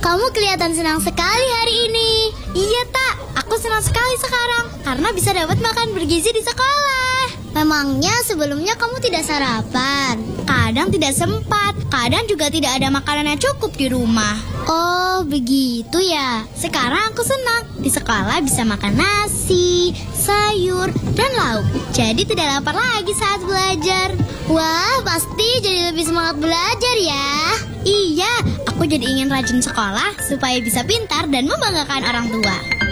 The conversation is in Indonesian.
Kamu kelihatan senang sekali hari ini. Iya, Tak. Aku senang sekali sekarang karena bisa dapat makan bergizi di sekolah. Memangnya sebelumnya kamu tidak sarapan? Kadang tidak sempat, kadang juga tidak ada makanan yang cukup di rumah. Oh, begitu ya. Sekarang aku senang. Di sekolah bisa makan nasi, sayur, dan lauk. Jadi tidak lapar lagi saat belajar. Wah, pasti jadi lebih semangat belajar ya. Iya, aku jadi ingin rajin sekolah supaya bisa pintar dan membanggakan orang tua.